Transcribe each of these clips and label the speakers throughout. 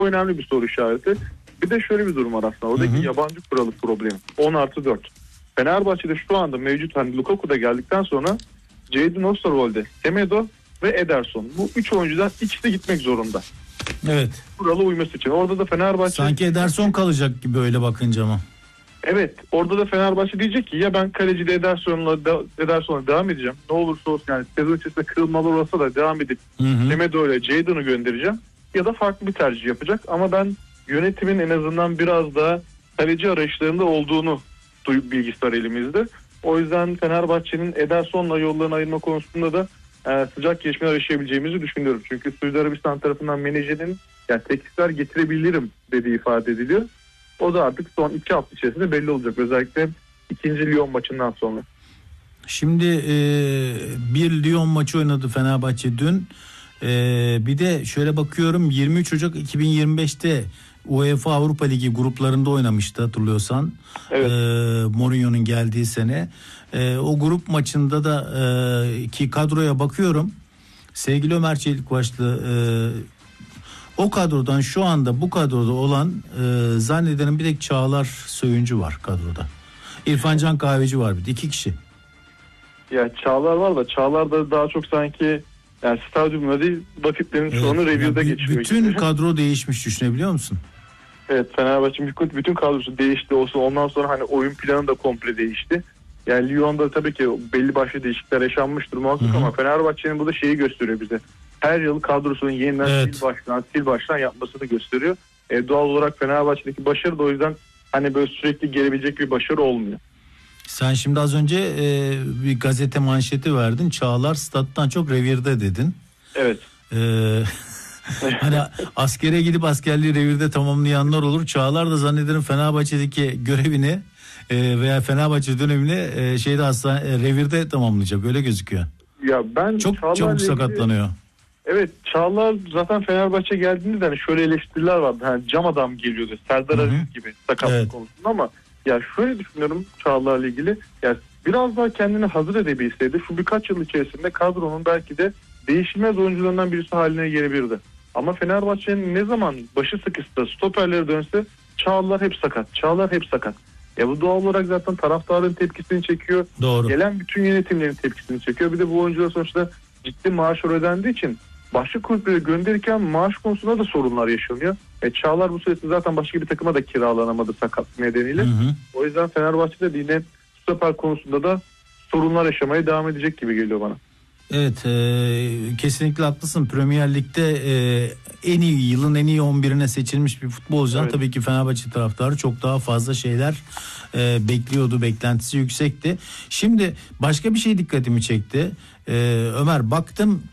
Speaker 1: Bu önemli bir soru işareti. Bir de şöyle bir durum var aslında. Oradaki yabancı kuralı problemi. 10+4. Fenerbahçe'de şu anda mevcut hani Lukaku da geldikten sonra Jadon Osterwolde, Semedo ve Ederson. Bu 3 oyuncudan ikisi de gitmek zorunda.
Speaker 2: Evet.
Speaker 1: Kurala uyması için. Orada da Fenerbahçe...
Speaker 2: Sanki Ederson kalacak gibi öyle bakınca ama.
Speaker 1: Evet. Orada da Fenerbahçe diyecek ki ya ben kalecide Ederson'la devam edeceğim. Ne olursa olsun yani sezon içerisinde kırılmalar olsa da devam edip Semedo ile Jadon'u göndereceğim. Ya da farklı bir tercih yapacak. Ama ben yönetimin en azından biraz daha kaleci arayışlarında olduğunu bilgisi var elimizde. O yüzden Fenerbahçe'nin Ederson'la yollarını ayırma konusunda da sıcak gelişmeler yaşayabileceğimizi düşünüyorum. Çünkü Suudi Arabistan tarafından menajerin yani teklifler getirebilirim dediği ifade ediliyor. O da artık son 2 hafta içerisinde belli olacak. Özellikle 2. Lyon maçından sonra.
Speaker 2: Şimdi bir Lyon maçı oynadı Fenerbahçe dün. Bir de şöyle bakıyorum 23 Ocak 2025'te UEFA Avrupa Ligi gruplarında oynamıştı hatırlıyorsan.
Speaker 1: Evet.
Speaker 2: Mourinho'nun geldiği sene. O grup maçında da ki kadroya bakıyorum. Sevgili Ömer Çelikbaşlı o kadrodan şu anda bu kadroda olan zannederim bir tek Çağlar Söyüncü var kadroda. İrfan Can Kahveci var bir de 2 kişi.
Speaker 1: Ya Çağlar var da Çağlar da daha çok sanki yani stadyumda değil vakitlerin çoğunu review'da geçiyor.
Speaker 2: Bütün
Speaker 1: gibi.
Speaker 2: kadro değişmiş düşünebiliyor musun?
Speaker 1: Evet Fenerbahçe'nin bütün kadrosu değişti olsun ondan sonra hani oyun planı da komple değişti. Yani Lyon'da tabii ki belli başlı değişiklikler yaşanmıştır muhakkak ama Fenerbahçe'nin bu da şeyi gösteriyor bize. Her yıl kadrosunun yeniden sil baştan yapmasını gösteriyor. Doğal olarak Fenerbahçe'deki başarı da o yüzden hani böyle sürekli gelebilecek bir başarı olmuyor.
Speaker 2: Sen şimdi az önce bir gazete manşeti verdin. Çağlar stat'tan çok revirde dedin.
Speaker 1: Evet.
Speaker 2: Hani askere gidip askerliği revirde tamamlayanlar olur. Çağlar da zannederim Fenerbahçe'deki görevini veya Fenerbahçe dönemini revirde tamamlayacak. Öyle gözüküyor.
Speaker 1: Ya ben
Speaker 2: çok çabuk sakatlanıyor.
Speaker 1: Evet Çağlar zaten Fenerbahçe geldiğinde de hani şöyle eleştiriler vardı. Hani cam adam geliyordu. Serdar Aziz gibi sakatlık konusunda ama ya şöyle düşünüyorum Çağlar'la ilgili. Ya biraz daha kendini hazır edebilseydi şu birkaç yıl içerisinde kadronun belki de değişilmez oyuncularından birisi haline gelebilirdi. Ama Fenerbahçe'nin ne zaman başı sıkışsa stoperleri dönse Çağlar hep sakat. Çağlar hep sakat. Ya bu doğal olarak zaten taraftarın tepkisini çekiyor.
Speaker 2: Doğru.
Speaker 1: Gelen bütün yönetimlerin tepkisini çekiyor. Bir de bu oyuncular sonuçta ciddi maaşlar ödendiği için başka kulüplere gönderirken maaş konusunda da sorunlar yaşanıyor. Çağlar bu süreçte zaten başka bir takıma da kiralanamadı sakatlık nedeniyle. O yüzden Fenerbahçe'de yine stoper konusunda da sorunlar yaşamaya devam edecek gibi geliyor bana.
Speaker 2: Evet kesinlikle haklısın. Premier Lig'de yılın en iyi 11'ine seçilmiş bir futbolcudan tabii ki Fenerbahçe taraftarı çok daha fazla şeyler bekliyordu. Beklentisi yüksekti. Şimdi başka bir şey dikkatimi çekti. Ömer baktım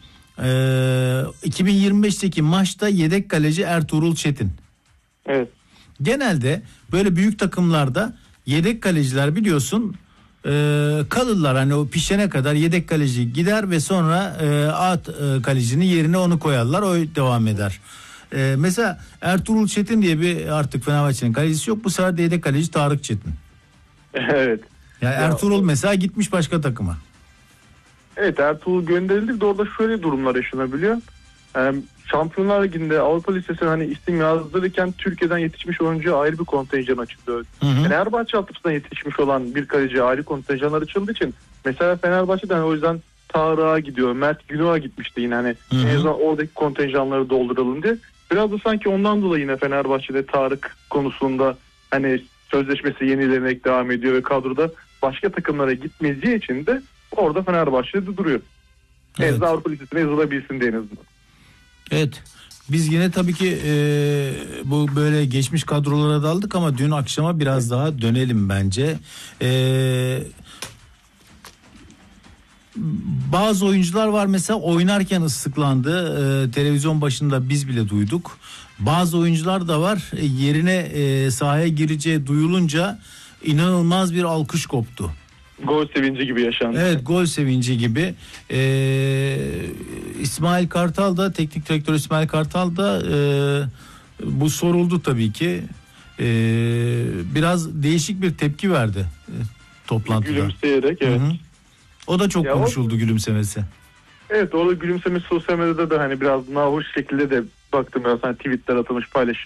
Speaker 2: 2025'teki maçta yedek kaleci Ertuğrul Çetin.
Speaker 1: Evet.
Speaker 2: Genelde böyle büyük takımlarda yedek kaleciler biliyorsun kalırlar hani o pişene kadar yedek kaleci gider ve sonra kalecinin yerine onu koyarlar o devam eder. Mesela Ertuğrul Çetin diye bir artık Fenerbahçe'nin kalecisi yok bu sefer de yedek kaleci Tarık Çetin.
Speaker 1: Evet.
Speaker 2: Yani Ertuğrul mesela gitmiş başka takıma.
Speaker 1: Evet Ertuğrul gönderildi de orada şöyle durumlar yaşanabiliyor. Şampiyonlar Ligi'nde Avrupa Lisesi'ne hani isim yazdırırken Türkiye'den yetişmiş oyuncuya ayrı bir kontenjan açıldı. Fenerbahçe altyapısından yetişmiş olan bir kaleciye ayrı kontenjanlar açıldığı için mesela Fenerbahçe'den o yüzden Tarık'a gidiyor. Mert Günok'a gitmişti yine hani en azından oradaki kontenjanları dolduralım diye. Biraz da sanki ondan dolayı yine Fenerbahçe'de Tarık konusunda hani sözleşmesi yenilenerek devam ediyor ve kadroda başka takımlara gitmeyeceği için de orada Fenerbahçe'de duruyor. En azından Avrupa Lisesi'ne yazılabilsin diye en azından.
Speaker 2: Evet. Biz yine tabii ki bu böyle geçmiş kadrolara daldık ama dün akşama biraz daha dönelim bence. Bazı oyuncular var mesela oynarken ıslıklandı. Televizyon başında biz bile duyduk. Bazı oyuncular da var yerine sahaya gireceği duyulunca inanılmaz bir alkış koptu.
Speaker 1: Gol sevinci gibi yaşandı.
Speaker 2: Evet gol sevinci gibi. İsmail Kartal da teknik direktör İsmail Kartal da bu soruldu tabii ki. Biraz değişik bir tepki verdi toplantıda.
Speaker 1: Gülümseyerek evet. Hı-hı.
Speaker 2: O da çok konuşuldu gülümsemesi.
Speaker 1: Evet orada gülümsemesi sosyal medyada da hani biraz nahoş şekilde de baktım biraz hani tweetler atılmış, paylaşılmış.